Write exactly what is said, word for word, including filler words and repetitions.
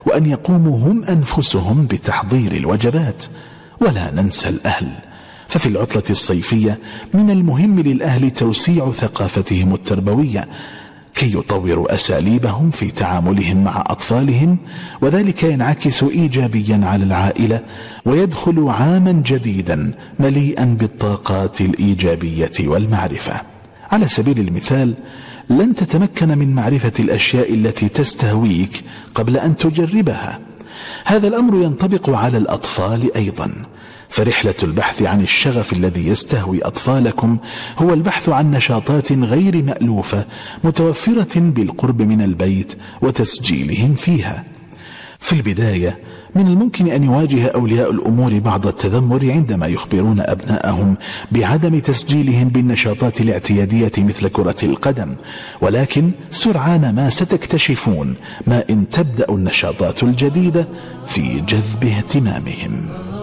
وأن يقوموا هم أنفسهم بتحضير الوجبات. ولا ننسى الأهل، ففي العطلة الصيفية من المهم للأهل توسيع ثقافتهم التربوية كي يطوروا أساليبهم في تعاملهم مع أطفالهم، وذلك ينعكس إيجابيا على العائلة، ويدخل عاما جديدا مليئا بالطاقات الإيجابية والمعرفة. على سبيل المثال، لن تتمكن من معرفة الأشياء التي تستهويك قبل أن تجربها. هذا الأمر ينطبق على الأطفال أيضا، فرحلة البحث عن الشغف الذي يستهوي أطفالكم هو البحث عن نشاطات غير مألوفة متوفرة بالقرب من البيت وتسجيلهم فيها. في البداية من الممكن أن يواجه أولياء الأمور بعض التذمر عندما يخبرون أبنائهم بعدم تسجيلهم بالنشاطات الاعتيادية مثل كرة القدم، ولكن سرعان ما ستكتشفون ما إن تبدأ النشاطات الجديدة في جذب اهتمامهم.